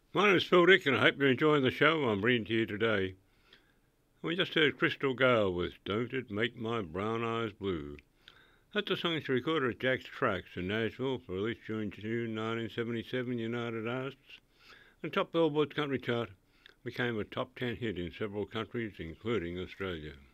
My name is Phil Dick, and I hope you're enjoying the show I'm bringing to you today. We just heard Crystal Gale with Don't It Make My Brown Eyes Blue. That's a song she recorded at Jack's Tracks in Nashville for release during June 1977 United Artists. And top Billboard country chart became a top 10 hit in several countries, including Australia.